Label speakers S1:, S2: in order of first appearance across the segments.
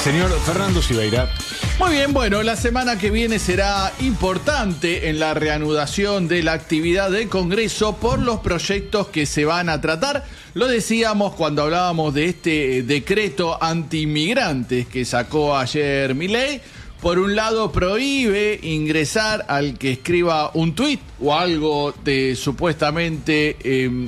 S1: Señor Fernando Silveira.
S2: Muy bien, bueno, la semana que viene será importante en la reanudación de la actividad del Congreso por los proyectos que se van a tratar. Lo decíamos cuando hablábamos de este decreto anti-inmigrantes que sacó ayer Milei. Por un lado, prohíbe ingresar al que escriba un tuit o algo de supuestamente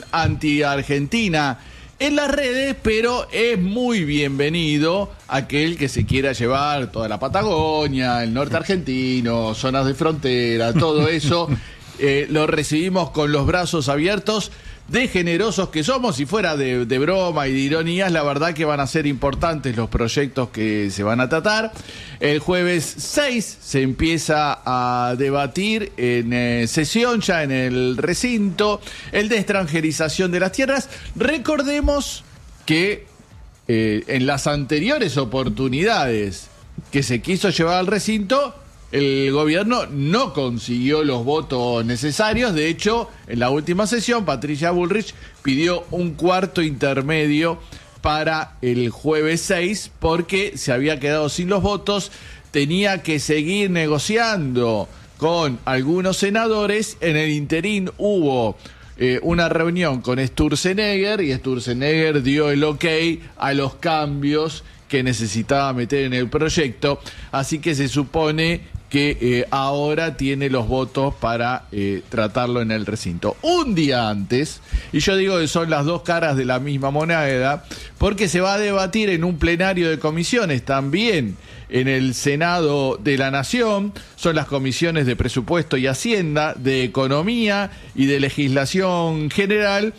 S2: anti-Argentina en las redes, pero es muy bienvenido aquel que se quiera llevar toda la Patagonia, el norte argentino, zonas de frontera, todo eso. Lo recibimos con los brazos abiertos, de generosos que somos, y fuera de broma y de ironías, la verdad que van a ser importantes los proyectos que se van a tratar. El jueves 6 se empieza a debatir en sesión ya en el recinto el de extranjerización de las tierras. Recordemos que en las anteriores oportunidades que se quiso llevar al recinto, el gobierno no consiguió los votos necesarios. De hecho, en la última sesión, Patricia Bullrich pidió un cuarto intermedio para el jueves 6 porque se había quedado sin los votos. Tenía que seguir negociando con algunos senadores. En el interín hubo una reunión con Sturzenegger y Sturzenegger dio el ok a los cambios que necesitaba meter en el proyecto. Así que se supone que ahora tiene los votos para tratarlo en el recinto. Un día antes, y yo digo que son las dos caras de la misma moneda, porque se va a debatir en un plenario de comisiones también en el Senado de la Nación. Son las comisiones de Presupuesto y Hacienda, de Economía y de Legislación General,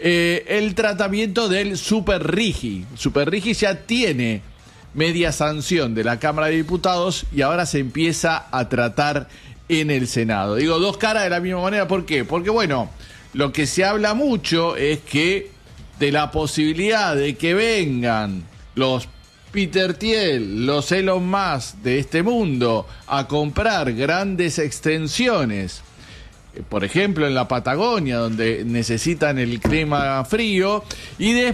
S2: el tratamiento del Superrigi. Superrigi ya tiene media sanción de la Cámara de Diputados y ahora se empieza a tratar en el Senado. Digo, dos caras de la misma moneda, ¿por qué? Porque, bueno, lo que se habla mucho es que de la posibilidad de que vengan los Peter Thiel, los Elon Musk de este mundo a comprar grandes extensiones, por ejemplo en la Patagonia, donde necesitan el clima frío, y